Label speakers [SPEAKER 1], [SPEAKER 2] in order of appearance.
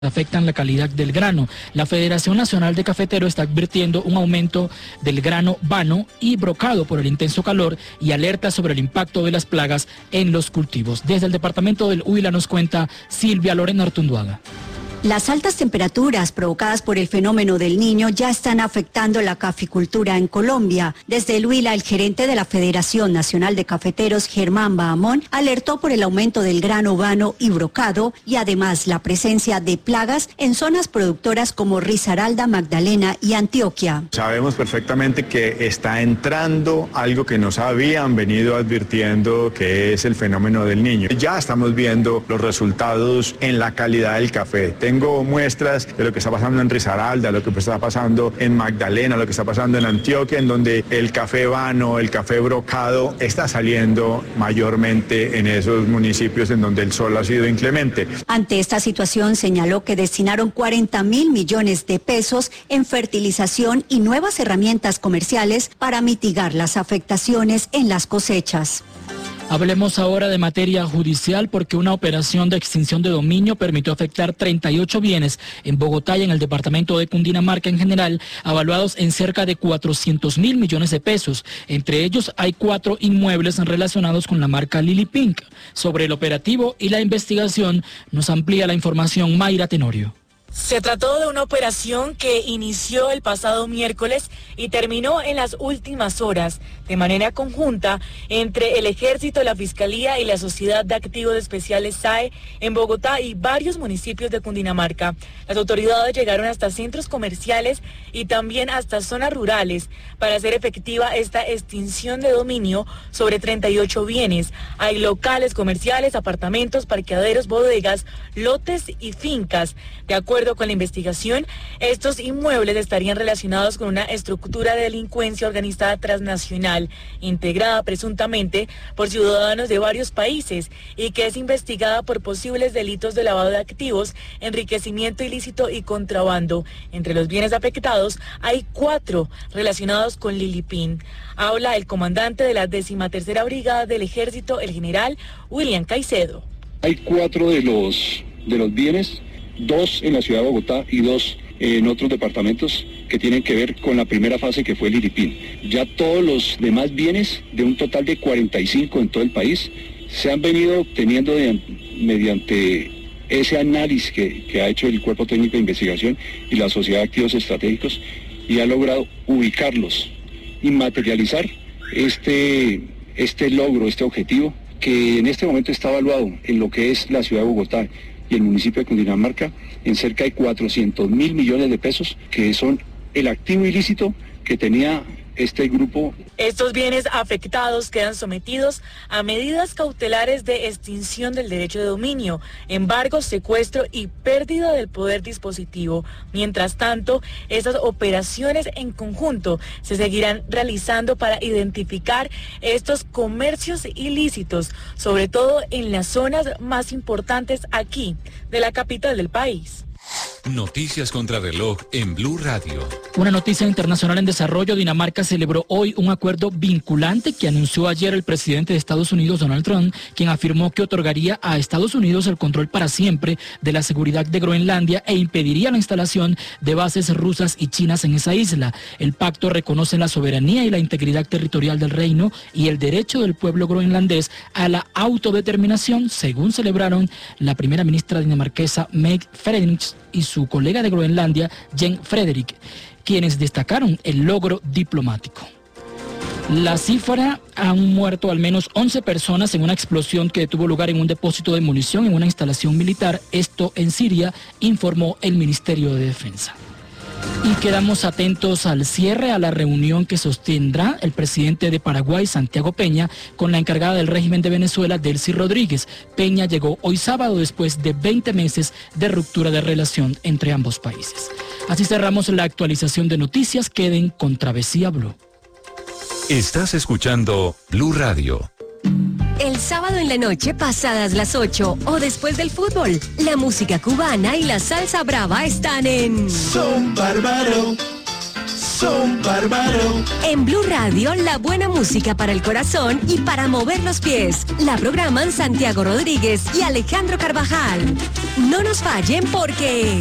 [SPEAKER 1] afectan la calidad del grano. La Federación Nacional de Cafeteros está advirtiendo un aumento del grano vano y brocado por el intenso calor y alerta sobre el impacto de las plagas en los cultivos. Desde el departamento del Huila nos cuenta Silvia Lorena Artunduaga.
[SPEAKER 2] Las altas temperaturas provocadas por el fenómeno del Niño ya están afectando la caficultura en Colombia. Desde el Huila, el gerente de la Federación Nacional de Cafeteros, Germán Bahamón, alertó por el aumento del grano vano y brocado y además la presencia de plagas en zonas productoras como Risaralda, Magdalena y Antioquia.
[SPEAKER 3] Sabemos perfectamente que está entrando algo que nos habían venido advirtiendo, que es el fenómeno del Niño. Ya estamos viendo los resultados en la calidad del café. Tengo muestras de lo que está pasando en Risaralda, lo que está pasando en Magdalena, lo que está pasando en Antioquia, en donde el café vano, el café brocado está saliendo mayormente en esos municipios en donde el sol ha sido inclemente.
[SPEAKER 2] Ante esta situación señaló que destinaron 40.000 millones de pesos en fertilización y nuevas herramientas comerciales para mitigar las afectaciones en las cosechas.
[SPEAKER 1] Hablemos ahora de materia judicial porque una operación de extinción de dominio permitió afectar 38 bienes en Bogotá y en el departamento de Cundinamarca en general, avaluados en cerca de 400.000 millones de pesos. Entre ellos hay 4 inmuebles relacionados con la marca Lily Pink. Sobre el operativo y la investigación nos amplía la información Mayra Tenorio.
[SPEAKER 4] Se trató de una operación que inició el pasado miércoles y terminó en las últimas horas, de manera conjunta, entre el Ejército, la Fiscalía y la Sociedad de Activos Especiales SAE en Bogotá y varios municipios de Cundinamarca. Las autoridades llegaron hasta centros comerciales y también hasta zonas rurales para hacer efectiva esta extinción de dominio sobre 38 bienes. Hay locales comerciales, apartamentos, parqueaderos, bodegas, lotes y fincas. De acuerdo con la investigación, estos inmuebles estarían relacionados con una estructura de delincuencia organizada transnacional, integrada presuntamente por ciudadanos de varios países y que es investigada por posibles delitos de lavado de activos, enriquecimiento ilícito y contrabando. Entre los bienes afectados hay 4 relacionados con Lily Pink. Habla el comandante de la 13ª Brigada del Ejército, el general William Caicedo.
[SPEAKER 5] Hay 4 de los bienes, 2 en la ciudad de Bogotá y 2 en otros departamentos que tienen que ver con la primera fase que fue Lily Pink. Ya todos los demás bienes, de un total de 45 en todo el país, se han venido obteniendo mediante ese análisis que ha hecho el Cuerpo Técnico de Investigación y la Sociedad de Activos Estratégicos, y ha logrado ubicarlos y materializar este logro, este objetivo, que en este momento está evaluado en lo que es la ciudad de Bogotá y el municipio de Cundinamarca en cerca de 400.000 millones de pesos, que son el activo ilícito que tenía este grupo.
[SPEAKER 4] Estos bienes afectados quedan sometidos a medidas cautelares de extinción del derecho de dominio, embargo, secuestro y pérdida del poder dispositivo. Mientras tanto, estas operaciones en conjunto se seguirán realizando para identificar estos comercios ilícitos, sobre todo en las zonas más importantes aquí de la capital del país.
[SPEAKER 6] Noticias contra reloj en Blue Radio.
[SPEAKER 1] Una noticia internacional en desarrollo. Dinamarca celebró hoy un acuerdo vinculante que anunció ayer el presidente de Estados Unidos, Donald Trump, quien afirmó que otorgaría a Estados Unidos el control para siempre de la seguridad de Groenlandia e impediría la instalación de bases rusas y chinas en esa isla. El pacto reconoce la soberanía y la integridad territorial del reino y el derecho del pueblo groenlandés a la autodeterminación, según celebraron la primera ministra dinamarquesa Mette Frederiksen y su colega de Groenlandia, Jen Frederik, quienes destacaron el logro diplomático. La cifra: han muerto al menos 11 personas en una explosión que tuvo lugar en un depósito de munición en una instalación militar, esto en Siria, informó el Ministerio de Defensa. Y quedamos atentos al cierre a la reunión que sostendrá el presidente de Paraguay, Santiago Peña, con la encargada del régimen de Venezuela, Delcy Rodríguez. Peña llegó hoy sábado después de 20 meses de ruptura de relación entre ambos países. Así cerramos la actualización de noticias. Queden con Travesía Blue.
[SPEAKER 6] Estás escuchando Blue Radio.
[SPEAKER 7] El sábado en la noche, pasadas las 8 o después del fútbol, la música cubana y la salsa brava están en
[SPEAKER 8] Son Bárbaro, Son Bárbaro.
[SPEAKER 7] En Blue Radio, la buena música para el corazón y para mover los pies. La programan Santiago Rodríguez y Alejandro Carvajal. No nos fallen porque